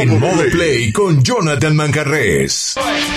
En Modo Play con Jonathan Manjarrés.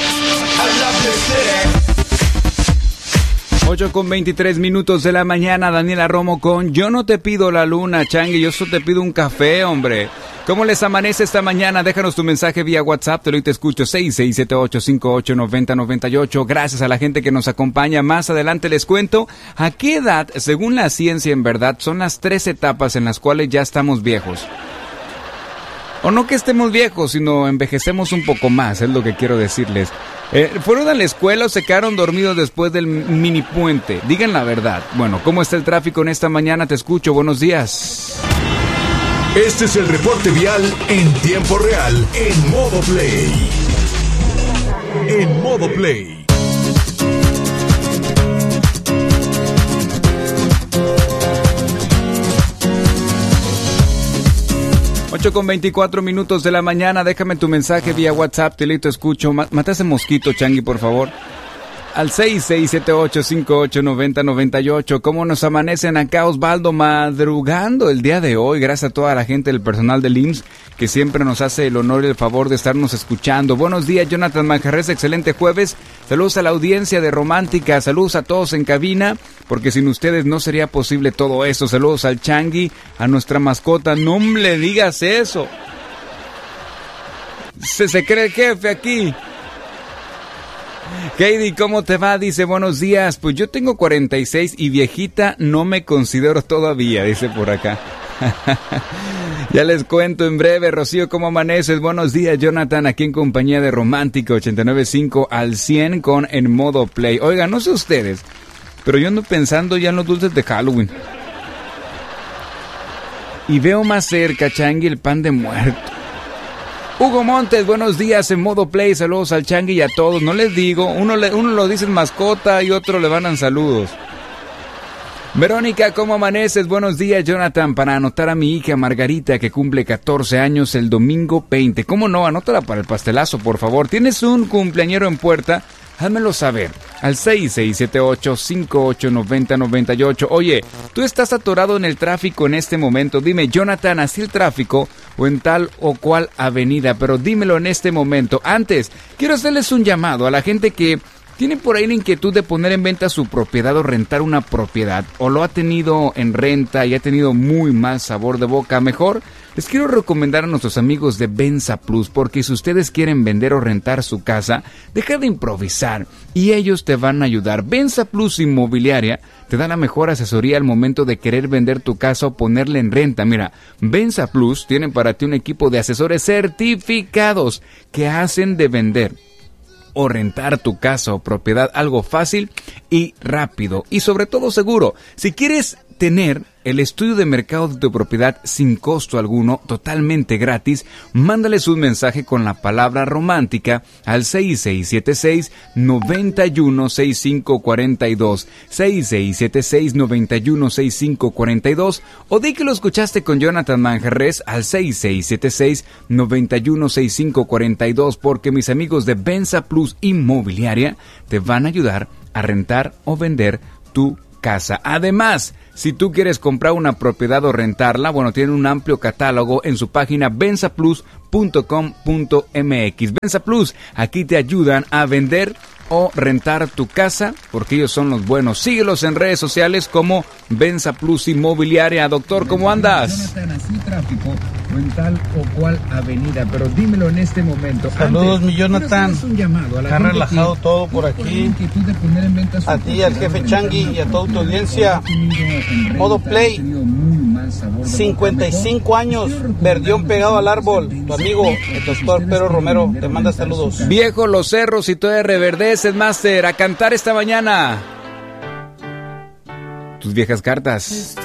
8:23 de la mañana, Daniela Romo con Yo no te pido la luna, Changi, yo solo te pido un café, hombre. ¿Cómo les amanece esta mañana? Déjanos tu mensaje vía WhatsApp, te lo escucho, 6678589098. Gracias a la gente que nos acompaña. Más adelante les cuento a qué edad, según la ciencia en verdad, son las 3 etapas en las cuales ya estamos viejos. O no que estemos viejos, sino envejecemos un poco más, es lo que quiero decirles. ¿Fueron a la escuela o se quedaron dormidos después del mini puente? Digan la verdad. Bueno, ¿cómo está el tráfico en esta mañana? Te escucho, buenos días. Este es el reporte vial en tiempo real, en Modo Play. En Modo Play. 8:24 de la mañana, déjame tu mensaje vía WhatsApp, te escucho. Mata ese mosquito, Changi, por favor. Al 6678589098. ¿Cómo nos amanecen acá, Osvaldo? Madrugando el día de hoy, gracias a toda la gente del personal del IMSS que siempre nos hace el honor y el favor de estarnos escuchando. Buenos días, Jonathan Manjarrés, excelente jueves. Saludos a la audiencia de Romántica, saludos a todos en cabina, porque sin ustedes no sería posible todo esto. Saludos al Changi, a nuestra mascota. No le digas eso. Se cree el jefe aquí. Katie, ¿cómo te va? Dice, buenos días. Pues yo tengo 46 y viejita no me considero todavía, dice por acá. Ya les cuento en breve. Rocío, ¿cómo amaneces? Buenos días, Jonathan, aquí en compañía de Romántica 89.5 al 100 con En Modo Play. Oigan, no sé ustedes, pero yo ando pensando ya en los dulces de Halloween. Y veo más cerca, Changi, el pan de muerto. Hugo Montes, buenos días en Modo Play, saludos al Changi y a todos. No les digo, uno lo dice en mascota y otro le mandan saludos. Verónica, ¿cómo amaneces? Buenos días, Jonathan, para anotar a mi hija Margarita que cumple 14 años el domingo 20. ¿Cómo no? Anótala para el pastelazo, por favor. ¿Tienes un cumpleañero en puerta? Házmelo saber al 6678589098. Oye, tú estás atorado en el tráfico en este momento. Dime, Jonathan, ¿así el tráfico o en tal o cual avenida? Pero dímelo en este momento. Antes, quiero hacerles un llamado a la gente que tiene por ahí la inquietud de poner en venta su propiedad o rentar una propiedad, o lo ha tenido en renta y ha tenido muy mal sabor de boca. Mejor les quiero recomendar a nuestros amigos de Venza Plus, porque si ustedes quieren vender o rentar su casa, deja de improvisar y ellos te van a ayudar. Venza Plus Inmobiliaria te da la mejor asesoría al momento de querer vender tu casa o ponerla en renta. Mira, Venza Plus tiene para ti un equipo de asesores certificados que hacen de vender o rentar tu casa o propiedad algo fácil y rápido y sobre todo seguro. Si quieres tener el estudio de mercado de tu propiedad sin costo alguno, totalmente gratis, mándales un mensaje con la palabra romántica al 6676-916542, 6676-916542, o di que lo escuchaste con Jonathan Manjarrés al 6676-916542, porque mis amigos de Venza Plus Inmobiliaria te van a ayudar a rentar o vender tu casa. Además, si tú quieres comprar una propiedad o rentarla, bueno, tienen un amplio catálogo en su página venzaplus.com.mx. Venza Plus, aquí te ayudan a vender o rentar tu casa, porque ellos son los buenos. Síguelos en redes sociales como Venza Plus Inmobiliaria. Doctor, ¿cómo andas? Jonathan, así tráfico o en tal o cual avenida, pero dímelo en este momento. Saludos, mi Jonathan. Está relajado todo por aquí. A ti, al jefe Changi y a toda tu audiencia. Modo Play. 55 años, verdión pegado al árbol. Tu amigo, el doctor Pedro Romero, te manda saludos. Viejo Los Cerros y todo reverdeces, Master, a cantar esta mañana tus viejas cartas.